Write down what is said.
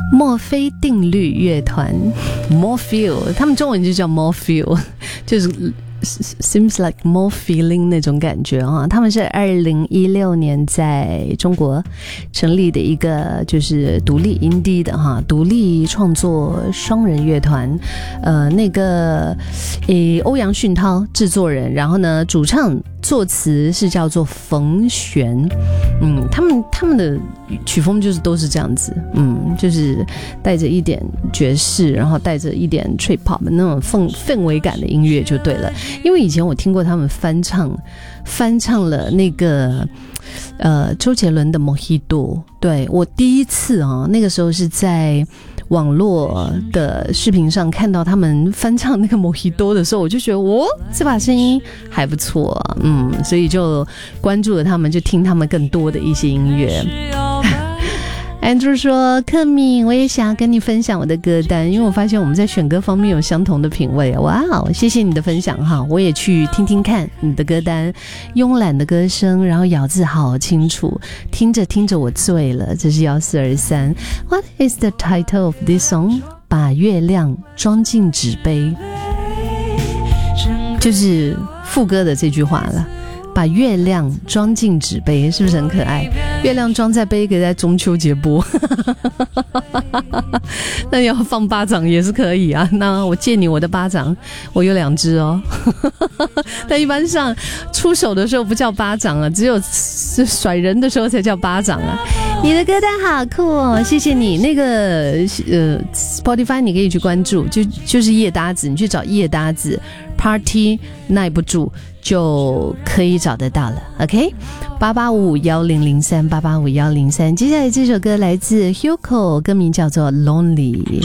墨菲定律乐团 Morfeel， 他们中文就叫 Morfeel， 就是seems like more feeling 那种感觉啊。他们是2016年在中国成立的一个就是独立 indie 的哈，独立创作双人乐团。那个欧阳训涛制作人，然后呢主唱作词是叫做冯璇。他们的曲风就是都是这样子，就是带着一点爵士，然后带着一点 trip hop 那种氛围感的音乐就对了。因为以前我听过他们翻唱了那个周杰伦的 Mojito， 对，我第一次那个时候是在网络的视频上看到他们翻唱那个 Mojito 的时候，我就觉得这把声音还不错，所以就关注了他们，就听他们更多的一些音乐。Andrew 说，克敏，我也想要跟你分享我的歌单，因为我发现我们在选歌方面有相同的品味。哇哦，谢谢你的分享哈，我也去听听看你的歌单，慵懒的歌声，然后咬字好清楚，听着听着我醉了。这是1423。What is the title of this song？ 把月亮装进纸杯，就是副歌的这句话了。把月亮装进纸杯，是不是很可爱？月亮装在杯，可以在中秋节播。那要放巴掌也是可以啊。那我借你我的巴掌，我有2只哦。但一般上出手的时候不叫巴掌啊，只有甩人的时候才叫巴掌啊。你的歌单好酷哦，谢谢你。那个Spotify 你可以去关注，就是夜搭子，你去找夜搭子 Party 耐不住就可以找得到了。 OK， 88551003 88551003。接下来这首歌来自 Hugo， 歌名叫做 Lonely。